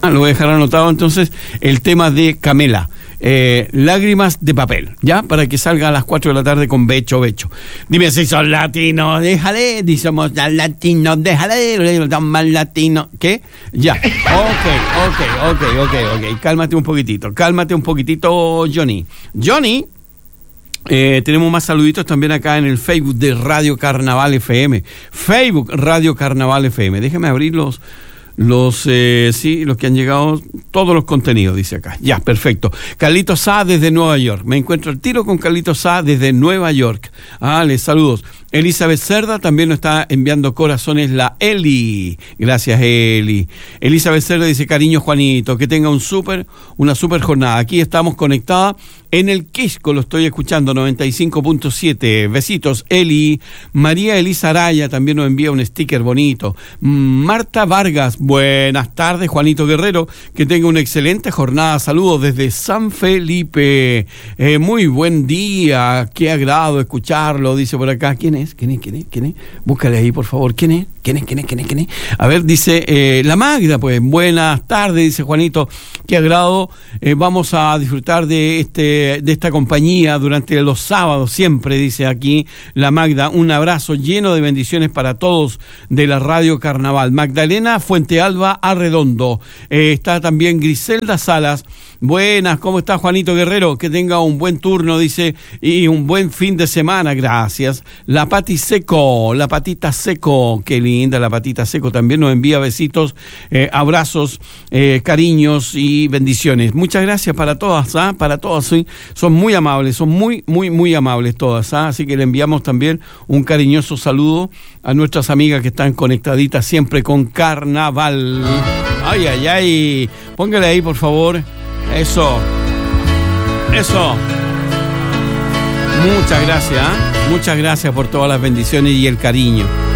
Lo voy a dejar anotado entonces, el tema de Camela. Lágrimas de papel, ¿ya? Para que salga a las 4 de la tarde con Becho. Dime si son latinos, déjale. Dice, somos latinos, déjale. Son más latinos. ¿Qué? Ya. Ok. Cálmate un poquitito, Johnny. Tenemos más saluditos también acá en el Facebook de Radio Carnaval FM. Facebook Radio Carnaval FM. Déjame abrir los que han llegado, todos los contenidos, dice acá. Ya, perfecto. Carlitos Sá desde Nueva York. Me encuentro al tiro con Carlitos Sá desde Nueva York. Les saludos. Elizabeth Cerda también nos está enviando corazones, la Eli. Gracias, Eli. Elizabeth Cerda dice, cariño Juanito, que tenga una super jornada. Aquí estamos conectadas en el Quisco, lo estoy escuchando, 95.7. Besitos, Eli. María Elisa Araya también nos envía un sticker bonito. Marta Vargas, buenas tardes, Juanito Guerrero, que tenga una excelente jornada. Saludos desde San Felipe. Muy buen día, qué agrado escucharlo, dice por acá. ¿Quién es? Búscale ahí, por favor. ¿Quién es? A ver, dice la Magda, pues, buenas tardes, dice Juanito, qué agrado. Vamos a disfrutar de esta compañía durante los sábados, siempre, dice aquí la Magda. Un abrazo lleno de bendiciones para todos de la Radio Carnaval. Magdalena Fuente Alba Arredondo. Está también Griselda Salas. Buenas, ¿cómo está Juanito Guerrero? Que tenga un buen turno, dice, y un buen fin de semana, gracias. La Patita Seco, qué linda la Patita Seco, también nos envía besitos, abrazos, cariños y bendiciones. Muchas gracias para todas, para todas, ¿sí? Son muy amables, son muy amables todas, así que le enviamos también un cariñoso saludo a nuestras amigas que están conectaditas siempre con Carnaval. Ay, póngale ahí, por favor. Eso. Muchas gracias por todas las bendiciones y el cariño.